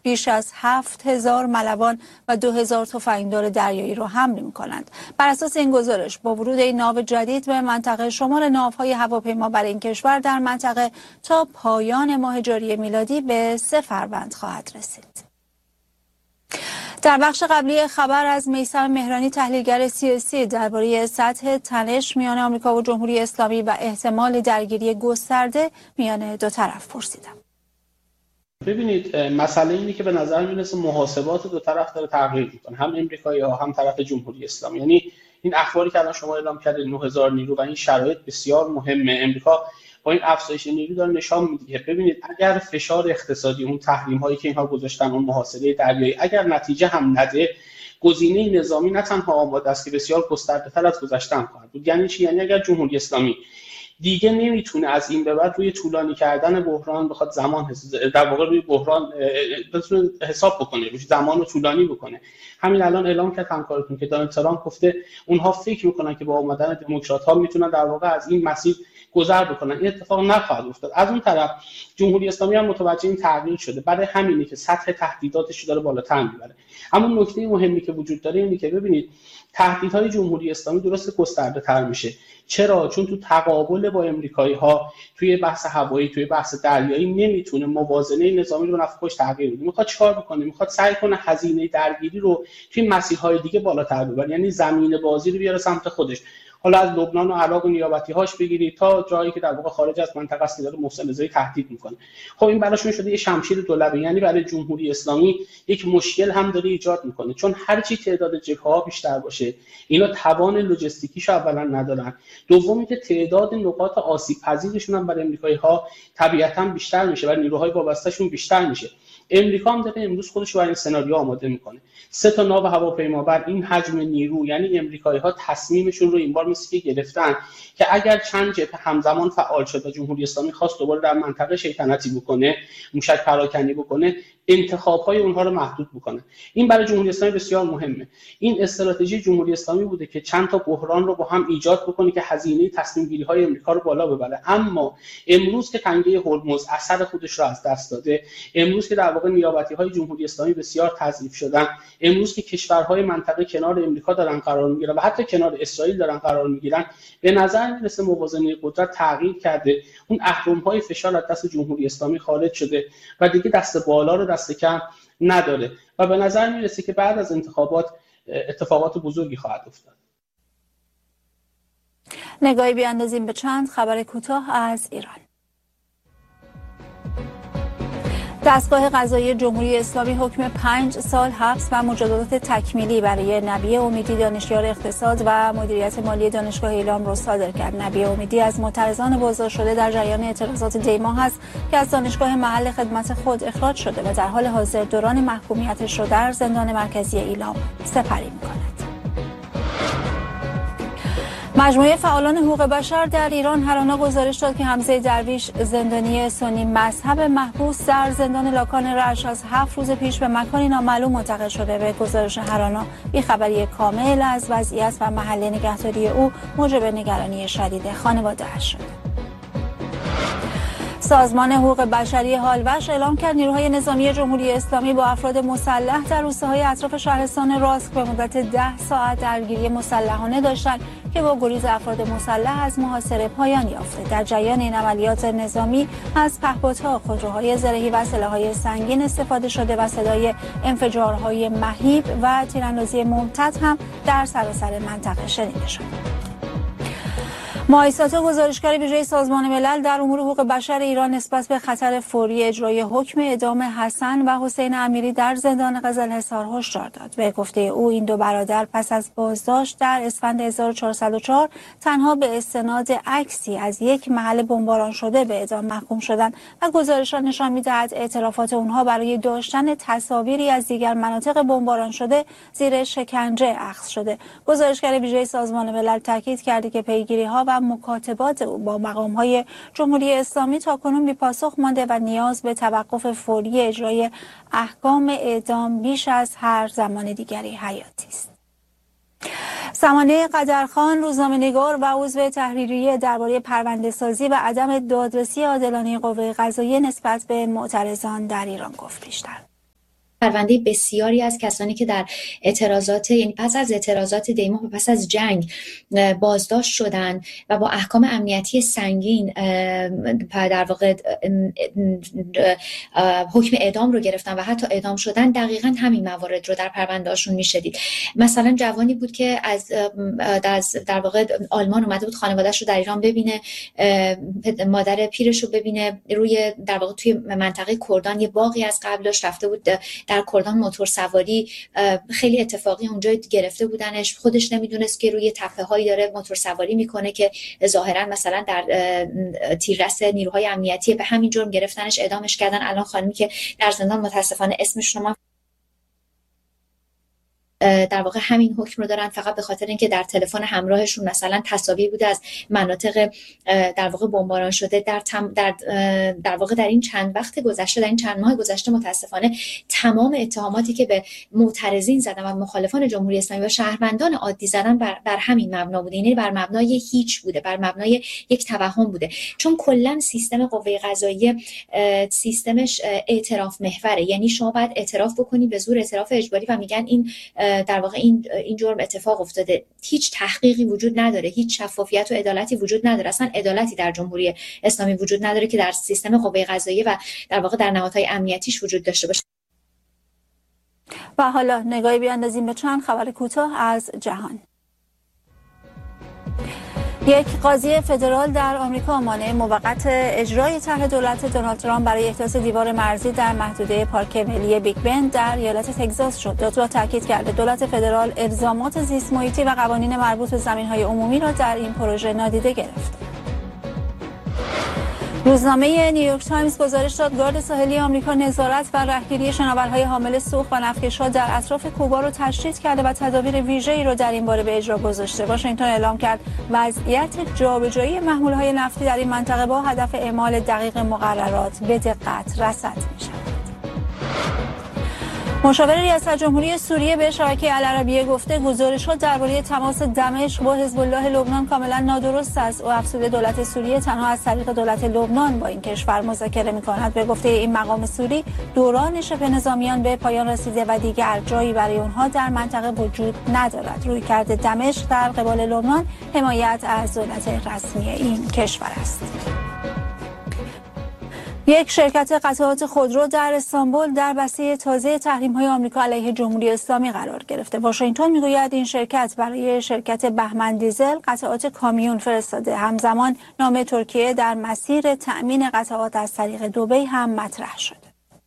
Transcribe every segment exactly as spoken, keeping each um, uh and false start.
بیش از هفت هزار ملوان و دو هزار تفنگدار دریایی را حمل می‌کنند. بر اساس این گزارش با ورود این ناو جدید به منطقه، شمار ناوهای هواپیما برای این کشور در منطقه تا پایان ماه جاری میلادی به سه فروند خواهد رسید. در بخش قبلی خبر از میثم مهرانی، تحلیلگر سیاسی، درباره سطح تنش میان آمریکا و جمهوری اسلامی و احتمال درگیری گسترده میان دو طرف پرسیدم. ببینید، مسئله اینه که به نظر میرسه محاسبات دو طرف داره تغییر میکنه، هم امریکایی‌ها هم طرف جمهوری اسلامی. یعنی این اخباری که الان شما اعلام کردید نه هزار نیرو و این شرایط بسیار مهمه. امریکا با این افزایش نیرو داره نشان میده. ببینید، اگر فشار اقتصادی، اون تحریم هایی که اینها گذاشتن، اون محاصره دریایی، اگر نتیجه هم نده، گزینه نظامی نه تنها آماده است که بسیار گسترده‌تر از گذشته خواهد بود. یعنی چی؟ یعنی اگر جمهوری اسلامی دیگه نمیتونه از این به بعد روی طولانی کردن بحران بخواد زمان در واقع روی بحران بتونه حساب بکنه، روی زمان رو طولانی بکنه. همین الان اعلام کرد همکارتون که دونالد ترامپ گفته اونها فکر میکنن که با اومدن دموکرات‌ها میتونن در واقع از این مسیر گذر بکنن. این اتفاق نخواهد افتاد. از اون طرف جمهوری اسلامی هم متوجه این تغییر شده، برای همینه که سطح تهدیداتش رو داره بالاتر میبره. اما نکته مهمی که وجود داره اینه که ببینید، تهدیدهای جمهوری اسلامی درست گسترده تر میشه. چرا؟ چون تو تقابل با امریکایی‌ها توی بحث هوایی، توی بحث دریایی نمیتونه موازنه نظامی رو نفع خودش تغییر بده. میخواد چیکار بکنه؟ میخواد سعی کنه هزینه درگیری رو توی مسیرهای دیگه بالاتر ببره، یعنی زمین بازی رو بیاره سمت خودش. حالا از لبنان و عراق و نیابتی‌هاش بگیرید تا جایی که در واقع خارج از منطقه است داره محسن رضایی تهدید میکنه. خب این براشون شده یه شمشیر دولبه. یعنی برای جمهوری اسلامی یک مشکل هم داره ایجاد میکنه، چون هر چی تعداد جبهه‌ها بیشتر باشه، اینا توان لوجستیکیشو اولا ندارن، دومی که تعداد نقاط آسیب پذیرشون هم برای آمریکایی‌ها طبیعتاً بیشتر میشه و نیروهای وابسته‌شون بیشتر میشه. امریکا هم داره امروز خودش رو برای این سناریو آماده میکنه. سه تا ناو هواپیما بر این حجم نیرو، یعنی امریکایی‌ها تصمیمشون رو این بار مثل که گرفتن که اگر چند جبهه همزمان فعال شد و جمهوری اسلامی خواست دوباره در منطقه شیطنتی بکنه، موشک پراکنی بکنه، انتخاب‌های اونها رو محدود بکنه. این برای جمهوری اسلامی بسیار مهمه. این استراتژی جمهوری اسلامی بوده که چند تا بحران رو با هم ایجاد بکنه که هزینه تصمیم گیری‌های امریکا رو بالا ببره. اما امروز که تنگه هرمز اثر خودش رو از دست داده، امروز که در واقع نیابتی‌های جمهوری اسلامی بسیار تضعیف شدن، امروز که کشورهای منطقه کنار امریکا دارن قرار میگیرن و حتی کنار اسرائیل دارن قرار میگیرن، به نظر میرسه موازنه قدرت تغییر کرده. اون اهرم‌های فشار از دست جمهوری اسلامی خارج شده و دیگه دست بالا رو دست کم نداره و به نظر میرسه که بعد از انتخابات اتفاقات بزرگی خواهد افتاد. نگاهی بیاندازیم به چند خبر کوتاه از ایران. دستگاه قضایی جمهوری اسلامی حکم پنج سال حبس و مجازات تکمیلی برای نبی امیدی، دانشیار اقتصاد و مدیریت مالی دانشگاه ایلام را صادر کرد. نبی امیدی از معترضان بازداشت شده در جریان اعتراضات دیما است که از دانشگاه محل خدمت خود اخراج شده و در حال حاضر دوران محکومیتش را در زندان مرکزی ایلام سپری می‌کند. مجموعه فعالان حقوق بشر در ایران هر آنا گزارش داد که حمزه درویش، زندانی سنی مذهب محبوس در زندان لاکان رشت، از هفت روز پیش به مکانی نامعلوم منتقل شده. به گزارش هر آنا، بی‌خبری کامل از وضعیت و محل نگهداری او موجب نگرانی شدید خانواده‌اش شد. سازمان حقوق بشری هالوش اعلام کرد نیروهای نظامی جمهوری اسلامی با افراد مسلح در روستاهای اطراف شهرستان راسک به مدت ده ساعت درگیری مسلحانه داشتند که با گریز افراد مسلح از محاصره پایان یافته. در جریان این عملیات نظامی از پهپادها، خودروهای زرهی و سلاح‌های سنگین استفاده شده و صدای انفجارهای مهیب و تیراندازی ممتد هم در سراسر منطقه شنیده شد. مایساتا، گزارشگر ویژه سازمان ملل در امور حقوق بشر ایران، نسبت به خطر فوری اجرای حکم اعدام حسن و حسین امیری در زندان قزلحصار هشدار داد. به گفته او، این دو برادر پس از بازداشت در اسفند هزار و چهارصد و چهار تنها به استناد عکسی از یک محل بمباران شده به اعدام محکوم شدند و گزارشات نشان می‌دهد اعترافات اونها برای داشتن تصاویری از دیگر مناطق بمباران شده زیر شکنجه اخذ شده. گزارشگر ویژه سازمان ملل تاکید کرده که پیگیری‌ها و مکاتبات او با مقام‌های جمهوری اسلامی تاکنون بی‌پاسخ مانده و نیاز به توقف فوری اجرای احکام اعدام بیش از هر زمان دیگری حیاتی است. سمانه قدرخان، روزنامه‌نگار و عضو تحریریه، درباره پرونده‌سازی و عدم دادرسی عادلانه قوه قضاییه نسبت به معترضان در ایران گفت. بیشتر پرونده بسیاری از کسانی که در اعتراضات یعنی پس از اعتراضات دیماه و پس از جنگ بازداشت شدن و با احکام امنیتی سنگین در واقع حکم اعدام رو گرفتن و حتی اعدام شدن، دقیقاً همین موارد رو در پرونده‌هاشون میشدید. مثلا جوانی بود که از در واقع آلمان اومده بود خانواده‌اش رو در ایران ببینه، مادر پیرش رو ببینه، روی در واقع توی منطقه کردان یه باغی از قبلش رفته بود در کردان موتور سواری، خیلی اتفاقی اونجا گرفته بودنش، خودش نمیدونست که روی تپه هایی داره موتور سواری میکنه که ظاهرا مثلا در تیررس نیروهای امنیتی، به همین جرم گرفتنش، اعدامش کردن. الان خانمی که در زندان متاسفانه اسمش رو در واقع همین حکم رو دارن فقط به خاطر اینکه در تلفن همراهشون مثلا تصاویر بوده از مناطق در واقع بمباران شده. در تم در در واقع در این چند وقت گذشته، در این چند ماه گذشته، متاسفانه تمام اتهاماتی که به معترضین زدن و مخالفان جمهوری اسلامی و شهروندان عادی زدن بر, بر همین مبنا بوده، یعنی بر مبنای هیچ بوده، بر مبنای یک توهم بوده. چون کلا سیستم قوه قضاییه سیستمش اعتراف محوره، یعنی شما باید اعتراف بکنی به زور، اعتراف اجباری، و میگن این در واقع این این جرم اتفاق افتاده. هیچ تحقیقی وجود نداره، هیچ شفافیت و عدالتی وجود نداره، اصلا عدالتی در جمهوری اسلامی وجود نداره که در سیستم قوه قضاییه و در واقع در نهادهای امنیتیش وجود داشته باشه. و حالا نگاهی بیاندازیم به چند خبر کوتاه از جهان. یک قاضی فدرال در آمریکا مانع موقت اجرای طرح دولت دونالد ترامپ برای احداث دیوار مرزی در محدوده پارک ملی بیگ بند در ایالت تگزاس شد. دادگاه تاکید کرده دولت فدرال الزامات زیست محیطی و قوانین مربوط به زمین‌های عمومی را در این پروژه نادیده گرفت. روزنامه نیویورک تایمز گزارش داد گارد ساحلی آمریکا نظارت و رهگیری شناورهای حامل سوخت و نفتکش‌ها در اطراف کوبا را تشدید کرده و تدابیر ویژه‌ای را در این باره به اجرا گذاشته. واشنگتن اعلام کرد وضعیت جابجایی محمول‌های نفتی در این منطقه با هدف اعمال دقیق مقررات به دقت رصد می‌شود. مشاور ریاست جمهوری سوریه به شبکه العربیه گفته گزارش‌ها درباره تماس دمشق با حزب الله لبنان کاملا نادرست است. او افزوده دولت سوریه تنها از طریق دولت لبنان با این کشور مذاکره می‌کند. به گفته این مقام سوری دوران شبه نظامیان به پایان رسیده و دیگر جایی برای آنها در منطقه وجود ندارد. رویکرد دمشق در قبال لبنان حمایت از دولت رسمی این کشور است. یک شرکت قطعات خودرو در استانبول در بسته تازه تحریم‌های آمریکا علیه جمهوری اسلامی قرار گرفته. واشنگتن می‌گوید این شرکت برای شرکت بهمن دیزل قطعات کامیون فرستاده. همزمان نام ترکیه در مسیر تأمین قطعات از طریق دبی هم مطرح شده.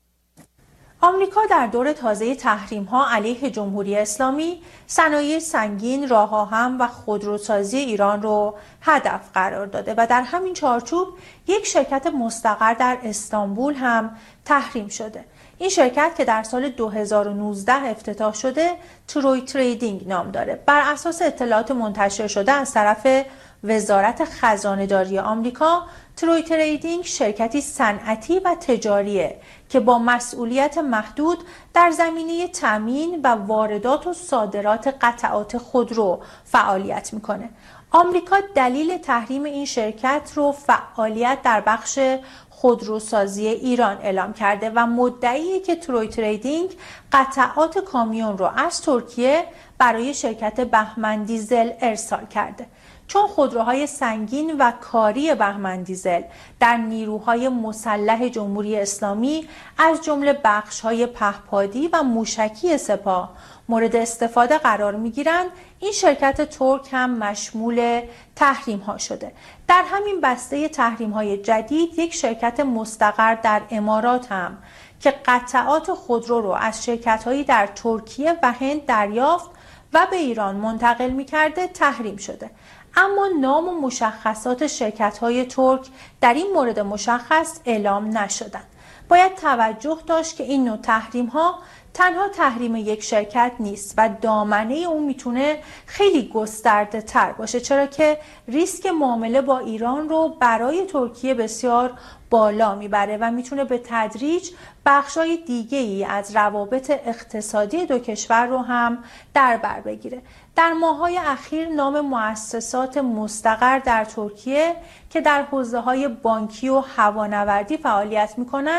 آمریکا در دور تازه تحریم‌ها علیه جمهوری اسلامی صنایع سنگین، راه‌آهن و خودروسازی ایران رو هدف قرار داده و در همین چارچوب یک شرکت مستقر در استانبول هم تحریم شده. این شرکت که در سال دو هزار و نوزده افتتاح شده، تروی تریدینگ نام داره. بر اساس اطلاعات منتشر شده از طرف وزارت خزانه‌داری آمریکا، تروی تریدینگ شرکتی صنعتی و تجاریه که با مسئولیت محدود در زمینه تامین و واردات و صادرات قطعات خودرو فعالیت میکنه. آمریکا دلیل تحریم این شرکت رو فعالیت در بخش خودروسازی ایران اعلام کرده و مدعیه که تروی تریدینگ قطعات کامیون رو از ترکیه برای شرکت بهمن دیزل ارسال کرده. چون خودروهای سنگین و کاری بهمن دیزل در نیروهای مسلح جمهوری اسلامی از جمله بخش‌های پهپادی و موشکی سپاه مورد استفاده قرار می‌گیرند، این شرکت ترک هم مشمول تحریم‌ها شده. در همین بسته تحریم‌های جدید یک شرکت مستقر در امارات هم که قطعات خودرو رو از شرکت‌هایی در ترکیه و هند دریافت و به ایران منتقل می‌کرده تحریم شده. اما نام و مشخصات شرکت‌های ترک در این مورد مشخص اعلام نشدند. باید توجه داشت که این نوع تحریم‌ها تنها تحریم یک شرکت نیست و دامنه اون میتونه خیلی گسترده تر باشه، چرا که ریسک معامله با ایران رو برای ترکیه بسیار بالا میبره و میتونه به تدریج بخشای دیگه ای از روابط اقتصادی دو کشور رو هم در بر بگیره. در ماه‌های اخیر نام مؤسسات مستقر در ترکیه که در حوزه‌های بانکی و هوانوردی فعالیت می‌کنند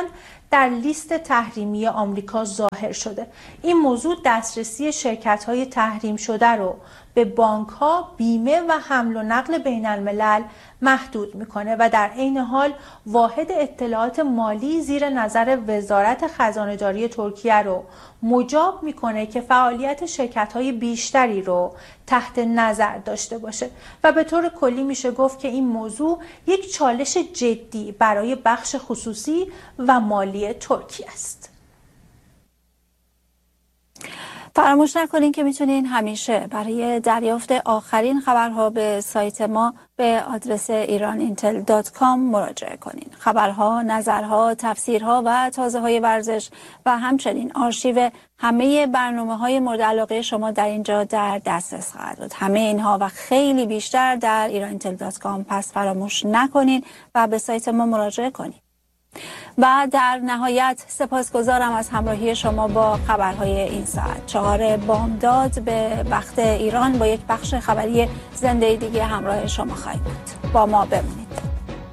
در لیست تحریمی آمریکا ظاهر شده. این موضوع دسترسی شرکت‌های تحریم شده رو به بانک‌ها، بیمه و حمل و نقل بین الملل محدود میکنه و در عین حال واحد اطلاعات مالی زیر نظر وزارت خزانه‌داری ترکیه رو مجاب میکنه که فعالیت شرکت‌های بیشتری رو تحت نظر داشته باشه و به طور کلی میشه گفت که این موضوع یک چالش جدی برای بخش خصوصی و مالی ترکیه است. فراموش نکنین که میتونین همیشه برای دریافت آخرین خبرها به سایت ما به آدرس ایران اینتل دات کام مراجعه کنین. خبرها، نظرها، تفسیرها و تازه های ورزش و همچنین آرشیو همه برنامه‌های مورد علاقه شما در اینجا در دسترس خواهد بود. همه اینها و خیلی بیشتر در ایران اینتل دات کام، پس فراموش نکنین و به سایت ما مراجعه کنین. و در نهایت سپاسگزارم از همراهی شما با خبرهای این ساعت. چهار بامداد به وقت ایران با یک بخش خبری زنده دیگه همراه شما خواهیم بود. با ما بمونید.